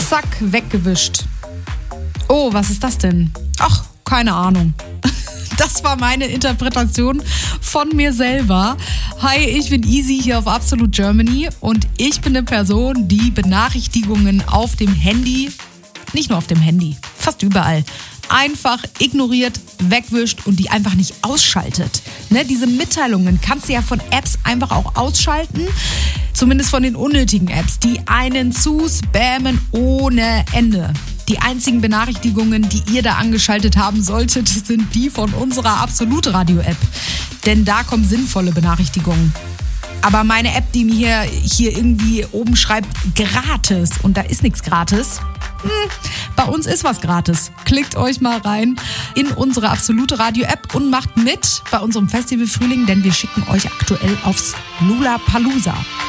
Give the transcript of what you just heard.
Zack, weggewischt. Oh, was ist das denn? Ach, keine Ahnung. Das war meine Interpretation von mir selber. Hi, ich bin Easy hier auf Absolute Germany und ich bin eine Person, die Benachrichtigungen auf dem Handy, nicht nur auf dem Handy, fast überall, einfach ignoriert, wegwischt und die einfach nicht ausschaltet. Ne, diese Mitteilungen kannst du ja von Apps einfach auch ausschalten. Zumindest von den unnötigen Apps, die einen zuspammen ohne Ende. Die einzigen Benachrichtigungen, die ihr da angeschaltet haben solltet, sind die von unserer Absolut-Radio-App. Denn da kommen sinnvolle Benachrichtigungen. Aber meine App, die mir hier irgendwie oben schreibt, gratis, und da ist nichts gratis. Bei uns ist was gratis. Klickt euch mal rein in unsere Absolute Radio-App und macht mit bei unserem Festival Frühling, denn wir schicken euch aktuell aufs Lollapalooza.